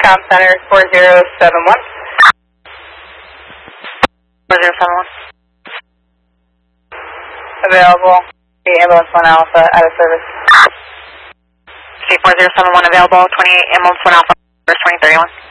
Com Center 4071. 4071. Available. The ambulance 1 Alpha out of service. C4071 available, 28 ambulance 1 Alpha, first 2031.